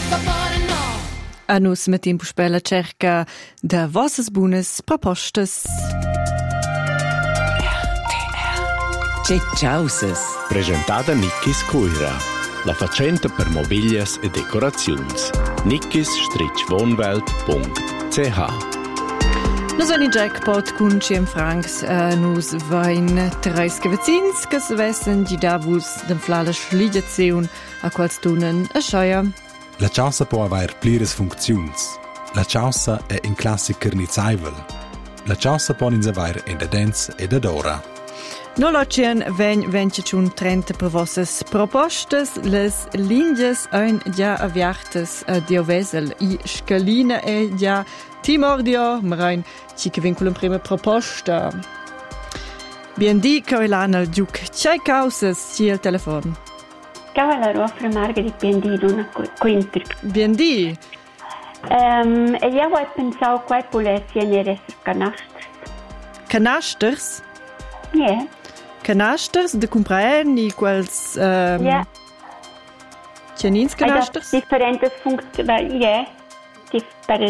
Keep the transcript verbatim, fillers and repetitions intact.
A nus metin puspella cerca da vossas bunas propostas. Tschauses. Presentada Nickis Cuira, la facenta per mobilias e decoraziuns. nickis wohnwelt punkt c h. Nus vain in jackpot cun cien francs, uh, nus vain treis cavazzins che se vessen di davus d'enflar la schligiaziun a quals tunen a scheia. La chaussa può aver plires funziuns. La chaussa è in classe carnizaivel. La chaussa può in aver in da dens e da dora. No locien ven vence ciun trenta per vossas propostas, les linges ein già aviartes a Diovesel, i scalina e già timordio, marein ci che vinculum prima proposta. Bien di Caroline Duc, c'hai causas ci al telefon. Ciao, la offre Margherita Biendì, una quinter. Bien di. Um, e io ho pensato che potesse essere canasters. Canasters? Yeah. Canasters de compraerni quels um, yeah. Cianins canasters? Differentes funzioni, yeah. Per